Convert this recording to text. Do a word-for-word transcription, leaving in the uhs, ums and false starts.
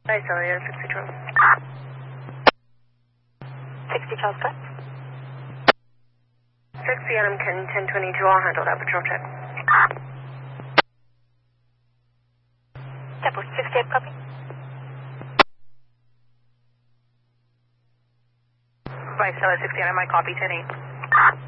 Hi, Celia, sixty Charles. sixty Charles, correct? sixty Adam Ken, ten twenty-two, I'll handle that patrol check. Double sixty-eight, copy. Right, Celia, sixty Adam, I copy ten eight.